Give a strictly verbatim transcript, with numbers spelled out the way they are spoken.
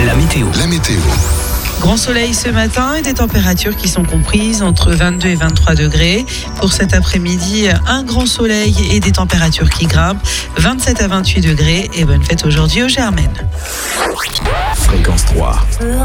La météo. La météo. Grand soleil ce matin et des températures qui sont comprises entre vingt-deux et vingt-trois degrés. Pour cet après-midi, un grand soleil et des températures qui grimpent, vingt-sept à vingt-huit degrés. Et bonne fête aujourd'hui aux Germaines. Fréquence trois.